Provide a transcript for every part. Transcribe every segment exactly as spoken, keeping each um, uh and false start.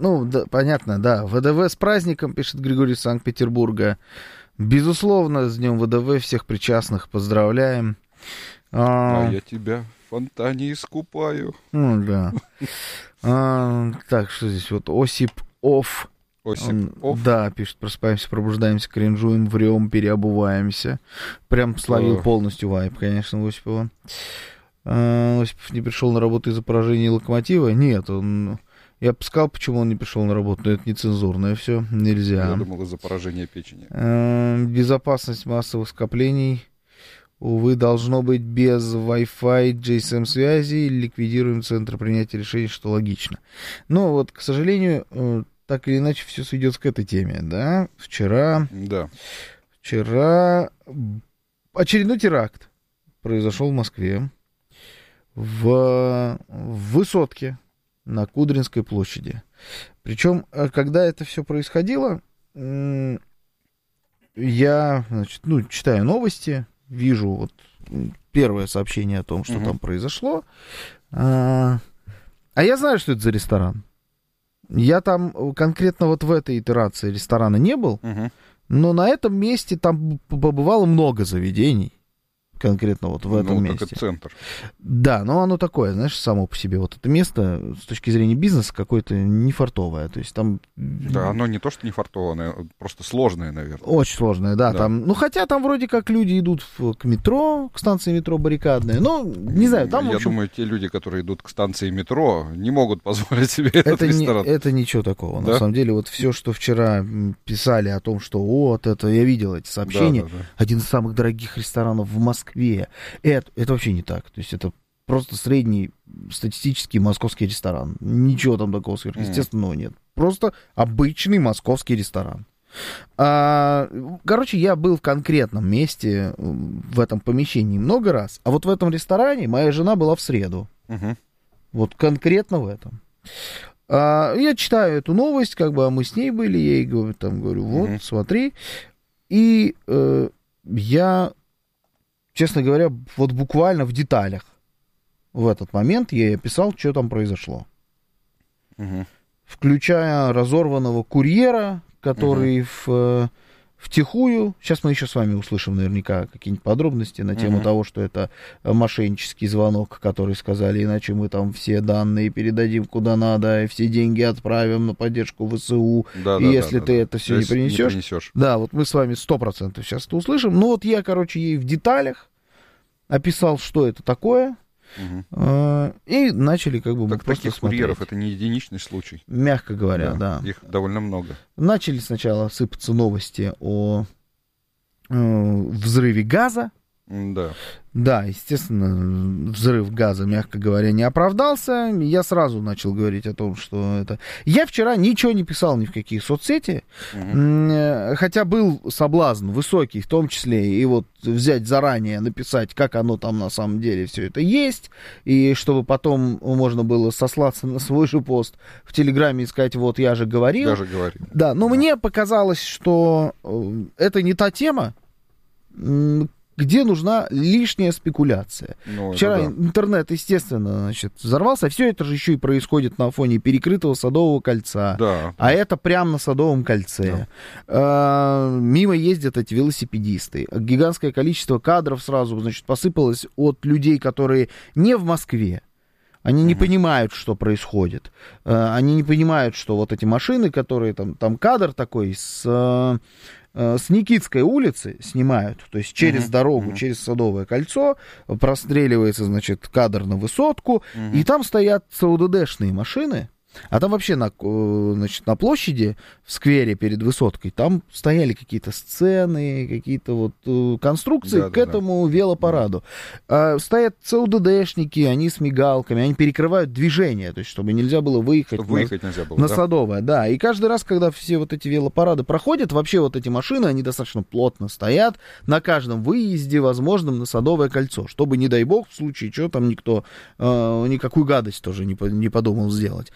ну, да, понятно, да. ВДВ с праздником, пишет Григорий из Санкт-Петербурга. Безусловно, с Днем ВДВ всех причастных поздравляем. А, а я тебя в фонтане искупаю. Ну, да. А, так, что здесь вот Осип Офф. Осип Он, Офф. Да, пишет, просыпаемся, пробуждаемся, кринжуем, врем, переобуваемся. Прям словил О. полностью вайб, конечно, Осипова. А, Осипов не пришел на работу из-за поражения Локомотива? Нет, он... Я бы сказал, почему он не пришел на работу, но это нецензурное все, нельзя. Я думал, из-за поражения печени. А, безопасность массовых скоплений. Увы, должно быть без Wi-Fi, джи эс эм-связи, ликвидируем центр принятия решений, что логично. Но вот, к сожалению, так или иначе все сведется к этой теме, да? Вчера... Да. Вчера очередной теракт произошел в Москве, в, в Высотке на Кудринской площади. Причем, когда это все происходило, я, значит, ну, читаю новости, вижу вот первое сообщение о том, что угу. там произошло. А, а я знаю, что это за ресторан. Я там конкретно вот в этой итерации ресторана не был, угу. но на этом месте там побывало много заведений. Конкретно вот в этом ну, месте. Так это центр. Да, но оно такое, знаешь, само по себе. Вот это место с точки зрения бизнеса какое-то не фартовое. То есть там... Да, оно не то, что не фартовое, просто сложное, наверное. Очень сложное, да. да. Там, ну, хотя там вроде как люди идут в, к метро, к станции метро Баррикадная. Но, не знаю, там, Я в общем... думаю, те люди, которые идут к станции метро, не могут позволить себе этот это ресторан. Не, это ничего такого. Да? На самом деле, вот все, что вчера писали о том, что вот это... Я видел эти сообщения. Да, да, да. Один из самых дорогих ресторанов в Москве. Это, это вообще не так. То есть это просто средний статистический московский ресторан. Ничего там такого сверхъестественного mm. нет. Просто обычный московский ресторан. А, короче, я был в конкретном месте в этом помещении много раз. А вот в этом ресторане моя жена была в среду. Mm-hmm. Вот конкретно в этом. А, я читаю эту новость, как бы, а мы с ней были. Я ей говорю, там, говорю, вот, mm-hmm. смотри. И э, я... Честно говоря, вот буквально в деталях в этот момент я ей описал, что там произошло. Угу. Включая разорванного курьера, который угу. в, втихую... Сейчас мы еще с вами услышим наверняка какие-нибудь подробности на тему угу. того, что это мошеннический звонок, который сказали, иначе мы там все данные передадим куда надо, и все деньги отправим на поддержку ВСУ. Да, и да, если да, ты да. это все не принесешь, не принесешь... Да, вот мы с вами сто процентов сейчас это услышим. Ну вот я, короче, ей в деталях описал, что это такое, угу. и начали как бы так просто таких смотреть. Курьеров это не единичный случай. Мягко говоря, да. да. Их довольно много. Начали сначала сыпаться новости о э, взрыве газа. Да. Да, естественно, взрыв газа, мягко говоря, не оправдался. Я сразу начал говорить о том, что это... Я вчера ничего не писал ни в какие соцсети, угу. хотя был соблазн высокий, в том числе и вот взять заранее, написать, как оно там на самом деле все это есть, и чтобы потом можно было сослаться на свой же пост в Телеграме и сказать, вот я же говорил. Я же говорил. Да, но да. мне показалось, что это не та тема, где нужна лишняя спекуляция. Ну, Вчера да. интернет, естественно, значит, взорвался. Все это же еще и происходит на фоне перекрытого Садового кольца. Да. А это прямо на Садовом кольце. Да. А, мимо ездят эти велосипедисты. Гигантское количество кадров сразу, значит, посыпалось от людей, которые не в Москве. Они не uh-huh. понимают, что происходит. Они не понимают, что вот эти машины, которые там, там кадр такой с... с Никитской улицы снимают, то есть через uh-huh, дорогу, uh-huh. через Садовое кольцо, простреливается, значит, кадр на Высотку, uh-huh. и там стоят ЦУДДшные машины, а там вообще на, значит, на площади, в сквере перед Высоткой, там стояли какие-то сцены, какие-то вот конструкции да, к да, этому да. велопараду. А, стоят ЦУДДшники, они с мигалками, они перекрывают движение, то есть чтобы нельзя было выехать, чтобы выехать на, нельзя было, на да? Садовое. Да, и каждый раз, когда все вот эти велопарады проходят, вообще вот эти машины, они достаточно плотно стоят на каждом выезде, возможном на Садовое кольцо, чтобы, не дай бог, в случае чего там никто э, никакую гадость тоже не, не подумал сделать.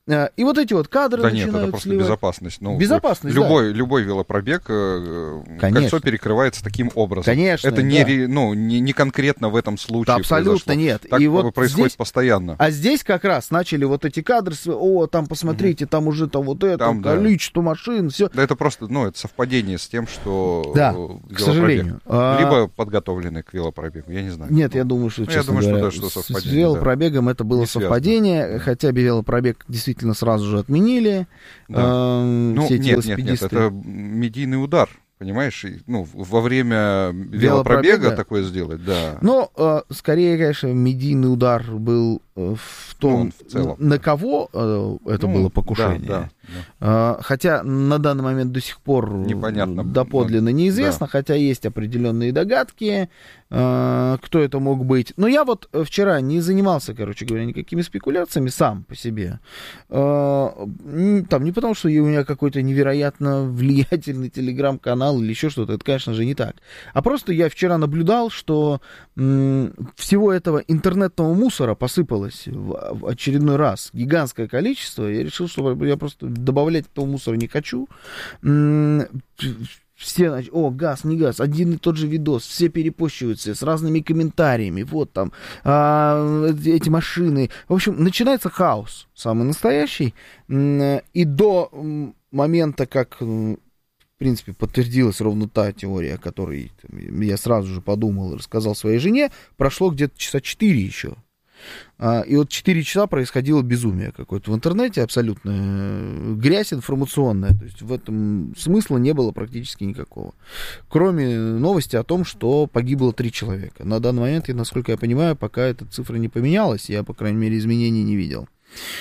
И вот эти вот кадры да начинают нет, это просто сливать. безопасность. Ну, Безопасность, любой, да. любой велопробег, Конечно. кольцо перекрывается таким образом. Конечно, это да. не, ну, не, не конкретно в этом случае Да, абсолютно произошло. нет. Так И вот происходит здесь, постоянно. А здесь как раз начали вот эти кадры, о, там, посмотрите, угу. там уже там вот это, там, количество да. машин, все. Да, это просто, ну, это совпадение с тем, что да, велопробег. К сожалению. Либо а... подготовленный к велопробегу, я не знаю. Нет, я думаю, что, ну, честно я думаю, говоря, что, да, что с велопробегом да. это было не совпадение, связано. хотя велопробег действительно сразу же отменили. Да. Э, ну, все нет, нет, нет, это медийный удар. Понимаешь, ну, во время велопробега, велопробега такое сделать, да. Ну, э, скорее, конечно, медийный удар был э, в том, ну, в целом, на да. кого э, это ну, было покушение. Да, да, да. Э, хотя на данный момент до сих пор непонятно, доподлинно неизвестно, да. хотя есть определенные догадки, э, кто это мог быть. Но я вот вчера не занимался, короче говоря, никакими спекуляциями сам по себе. Э, там не потому, что у меня какой-то невероятно влиятельный телеграм-канал или еще что-то, это, конечно же, не так. А просто я вчера наблюдал, что м, всего этого интернетного мусора посыпалось в, в очередной раз гигантское количество. Я решил, что я просто добавлять этого мусора не хочу. М, все, значит, о, газ, не газ, один и тот же видос, все перепощиваются с разными комментариями, вот там, а, эти машины. В общем, начинается хаос, самый настоящий. И до момента, как... В принципе, подтвердилась ровно та теория, о которой там, я сразу же подумал и рассказал своей жене. Прошло где-то часа четыре еще. А, и вот четыре часа происходило безумие какое-то в интернете, абсолютно грязь информационная. То есть в этом смысла не было практически никакого. Кроме новости о том, что погибло три человека. На данный момент, насколько я понимаю, пока эта цифра не поменялась, я, по крайней мере, изменений не видел.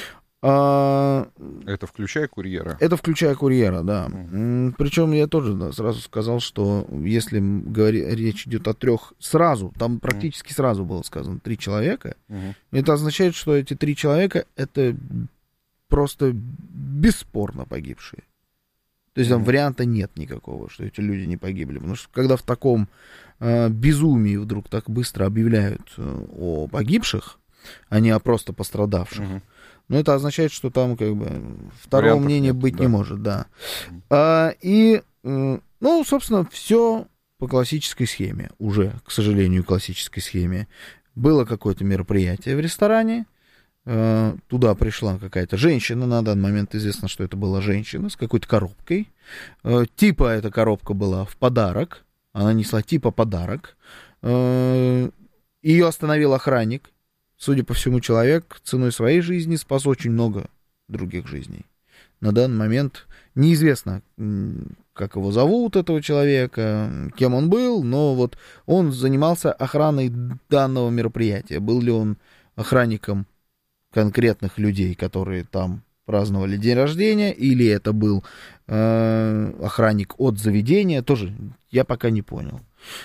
А... Это включая курьера? Это включая курьера, да. Mm. Причем я тоже да, сразу сказал, что если говори, речь идет о трех сразу, там практически mm. сразу было сказано три человека, mm-hmm. это означает, что эти три человека это просто бесспорно погибшие. То есть там mm-hmm. варианта нет никакого, что эти люди не погибли. Потому что когда в таком э, безумии вдруг так быстро объявляют э, о погибших, а не о просто пострадавших, mm-hmm. но это означает, что там как бы второго Вариантов мнения нет, быть да. не может, да. А, и, ну, собственно, все по классической схеме, уже, к сожалению, классической схеме. Было какое-то мероприятие в ресторане, а, туда пришла какая-то женщина, на данный момент известно, что это была женщина с какой-то коробкой. А, типа эта коробка была в подарок, она несла типа подарок. А, ее остановил охранник. Судя по всему, человек ценой своей жизни спас очень много других жизней. На данный момент неизвестно, как его зовут, этого человека, кем он был, но вот он занимался охраной данного мероприятия. Был ли он охранником конкретных людей, которые там праздновали день рождения, или это был э, охранник от заведения, тоже я пока не понял.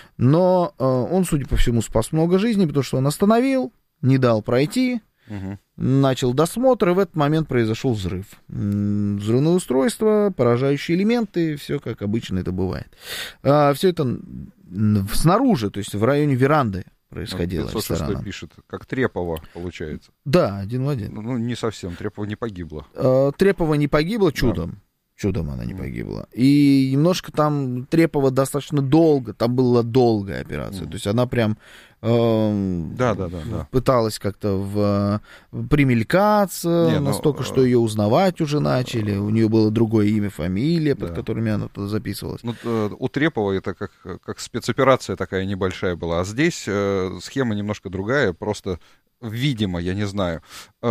Но э, он, судя по всему, спас много жизней, потому что он остановил, не дал пройти, угу. начал досмотр, и в этот момент произошел взрыв. Взрывное устройство, поражающие элементы, все как обычно это бывает. А, все это снаружи, то есть в районе веранды происходило. пятьсот шесть пишет, как Трепова получается. Да, один в один. Ну, не совсем, Трепова не погибла. А, Трепова не погибла чудом. Да. Чудом она не погибла. И немножко там Трепова достаточно долго, там была долгая операция. Mm. То есть она прям э, да, да, да, да. пыталась как-то в, примелькаться, не, настолько, но, что ее узнавать уже начали. У нее было другое имя, фамилия, под да. которыми она туда записывалась. Ну, у Треповой это как, как спецоперация такая небольшая была. А здесь э, схема немножко другая, просто... Видимо, я не знаю,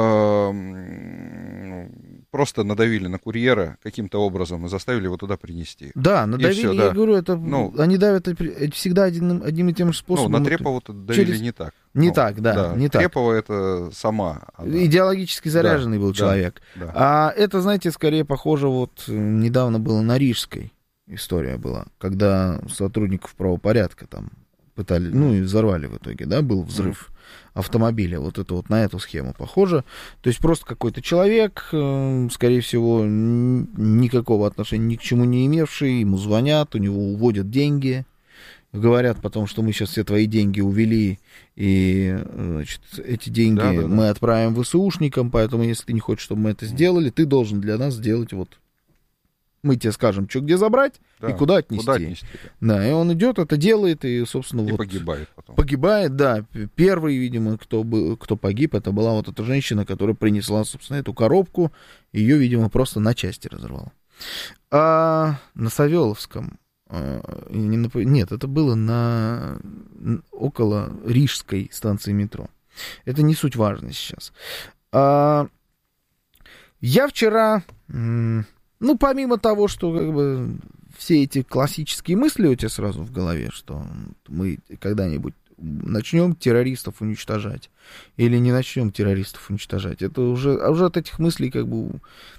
просто надавили на курьера каким-то образом и заставили его туда принести. Да, надавили, все, я да. говорю, это ну, они давят всегда один, одним и тем же способом. Ну, на Трепову-то давили через... не так. Не ну, так, да, да. не так. Трепова это сама. Она... Идеологически заряженный да, был человек. Да, да. А это, знаете, скорее похоже, вот недавно было на Рижской история была, когда сотрудников правопорядка там пытали, ну и взорвали в итоге, да, был взрыв mm. автомобиля, вот это вот на эту схему похоже, то есть просто какой-то человек, э, скорее всего, н- никакого отношения ни к чему не имевший, ему звонят, у него уводят деньги, говорят потом, что мы сейчас все твои деньги увели, и, значит, эти деньги да, да, мы да. отправим ВСУшникам, поэтому, если ты не хочешь, чтобы мы это сделали, ты должен для нас сделать вот... Мы тебе скажем, что где забрать, да, и куда отнести. Куда отнести да. да, и он идет, это делает, и, собственно, и вот... погибает потом. Погибает, да. Первый, видимо, кто, был, кто погиб, это была вот эта женщина, которая принесла, собственно, эту коробку. Ее, видимо, просто на части разорвала. А на Савеловском... А, не на, нет, это было на... около Рижской станции метро. Это не суть важно сейчас. А, я вчера... Ну, помимо того, что как бы все эти классические мысли у тебя сразу в голове, что мы когда-нибудь начнем террористов уничтожать или не начнем террористов уничтожать, это уже, уже от этих мыслей как бы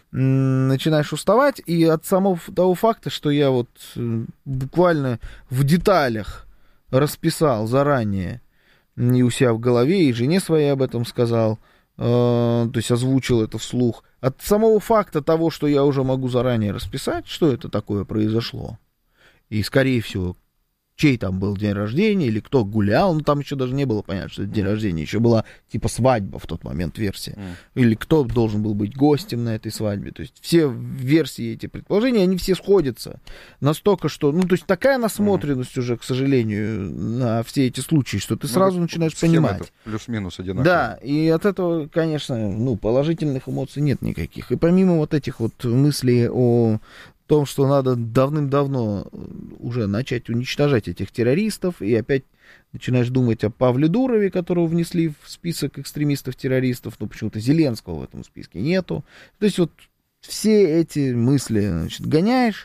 начинаешь уставать, и от самого того факта, что я вот буквально в деталях расписал заранее и у себя в голове, и жене своей об этом сказал, э, то есть озвучил это вслух. От самого факта того, что я уже могу заранее расписать, что это такое произошло, и, скорее всего, чей там был день рождения, или кто гулял, ну, там еще даже не было понятно, что это день рождения, еще была, типа, свадьба в тот момент, версия, mm. или кто должен был быть гостем на этой свадьбе, то есть все версии, эти предположения, они все сходятся настолько, что, ну, то есть такая насмотренность mm. уже, к сожалению, на все эти случаи, что ты ну, сразу начинаешь понимать. Плюс-минус одинаково. Да, и от этого, конечно, ну, положительных эмоций нет никаких, и помимо вот этих вот мыслей о том, что надо давным-давно уже начать уничтожать этих террористов, и опять начинаешь думать о Павле Дурове, которого внесли в список экстремистов-террористов, но почему-то Зеленского в этом списке нету. То есть вот все эти мысли, значит, гоняешь.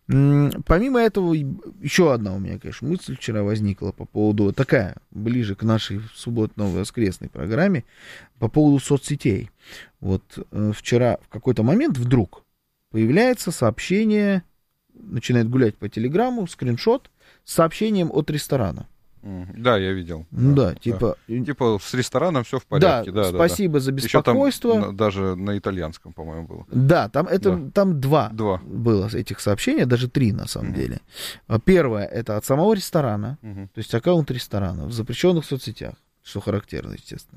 Помимо этого, еще одна у меня, конечно, мысль вчера возникла по поводу, такая, ближе к нашей субботно-воскресной программе, по поводу соцсетей. Вот вчера в какой-то момент вдруг появляется сообщение, начинает гулять по телеграмму, скриншот с сообщением от ресторана. Да, я видел. Да, да, типа... Да. Типа с рестораном все в порядке. Да, да спасибо да, за беспокойство. Еще там даже на итальянском, по-моему, было. Да, там, это, да. там два, два было этих сообщений, даже три на самом угу. деле. Первое, это от самого ресторана, угу. то есть аккаунт ресторана в запрещенных соцсетях, что характерно, естественно.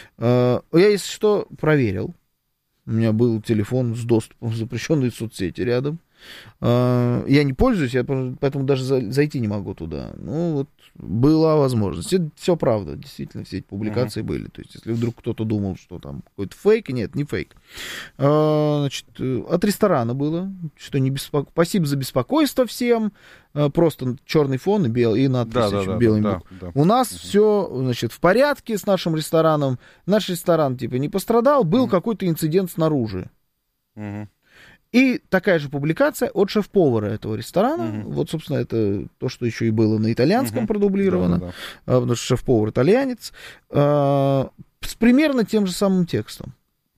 Я, если что, проверил. У меня был телефон с доступом в запрещенные соцсети рядом. Я не пользуюсь, я поэтому даже зайти не могу туда. Ну, вот была возможность. Это все правда, действительно, все эти публикации uh-huh. были. То есть, если вдруг кто-то думал, что там какой-то фейк, нет, не фейк. Значит, от ресторана было, что не беспоко... Спасибо за беспокойство всем. Просто черный фон и, бел... и надпись да, да, еще да, белым. Да, да. У нас uh-huh. все, значит, в порядке с нашим рестораном. Наш ресторан, типа, не пострадал. Был uh-huh. какой-то инцидент снаружи. Uh-huh. И такая же публикация от шеф-повара этого ресторана. Uh-huh. Вот, собственно, это то, что еще и было на итальянском uh-huh. продублировано. Да, да, да. Потому что шеф-повар итальянец. А, с примерно тем же самым текстом.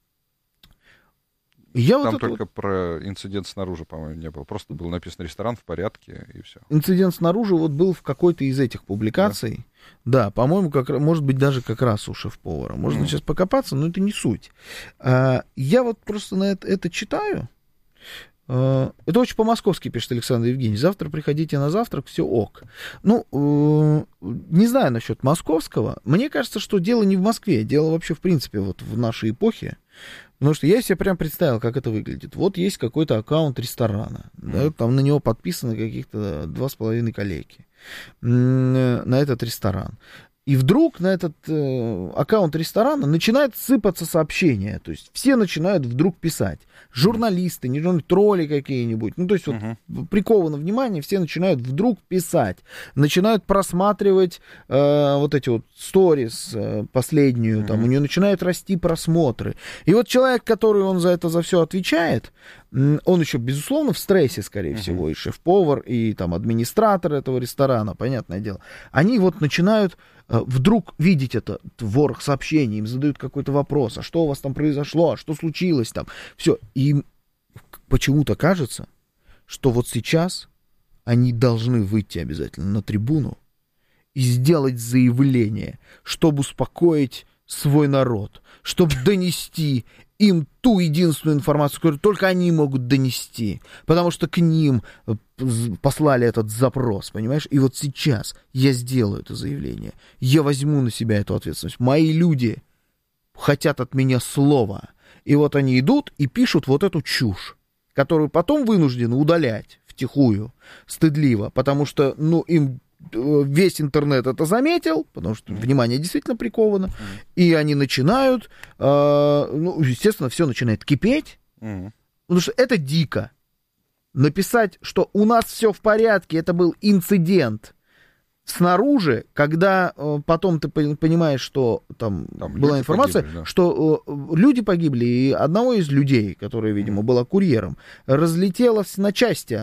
Я Там вот только вот... про инцидент снаружи, по-моему, не было. Просто было написано «ресторан в порядке» и все. Инцидент снаружи вот был в какой-то из этих публикаций. Да, да по-моему, как, может быть, даже как раз у шеф-повара. Можно mm. сейчас покопаться, но это не суть. А, я вот просто на это, это читаю. Это очень по-московски, пишет Александр Евгеньевич. Завтра приходите на завтрак, все ок. Ну, не знаю насчет московского. Мне кажется, что дело не в Москве. Дело вообще, в принципе, вот в нашей эпохе. Потому что я себе прям представил, как это выглядит. Вот есть какой-то аккаунт ресторана. Mm. Да, там на него подписаны каких-то два с половиной коллеги. На этот ресторан. И вдруг на этот э, аккаунт ресторана начинают сыпаться сообщения. То есть все начинают вдруг писать. Журналисты, не журналисты, тролли какие-нибудь. Ну, то есть uh-huh. вот приковано внимание, все начинают вдруг писать. Начинают просматривать э, вот эти вот сторис э, последнюю. Uh-huh. Там, у нее начинают расти просмотры. И вот человек, который он за это за все отвечает, он еще, безусловно, в стрессе, скорее uh-huh. всего. И шеф-повар, и там администратор этого ресторана, понятное дело. Они вот начинают вдруг видеть это, ворох сообщений, им задают какой-то вопрос, а что у вас там произошло, а что случилось там, все. И им почему-то кажется, что вот сейчас они должны выйти обязательно на трибуну и сделать заявление, чтобы успокоить свой народ, чтобы донести им ту единственную информацию, которую только они могут донести, потому что к ним послали этот запрос, понимаешь? И вот сейчас я сделаю это заявление, я возьму на себя эту ответственность. Мои люди хотят от меня слова, и вот они идут и пишут вот эту чушь, которую потом вынуждены удалять втихую, стыдливо, потому что, ну, им весь интернет это заметил, потому что внимание действительно приковано, mm. и они начинают, э, ну, естественно, все начинает кипеть, mm. потому что это дико. Написать, что у нас все в порядке, это был инцидент снаружи, когда э, потом ты понимаешь, что там, там была информация, погибли, да. что э, люди погибли, и одного из людей, который, видимо, был курьером, разлетело на части.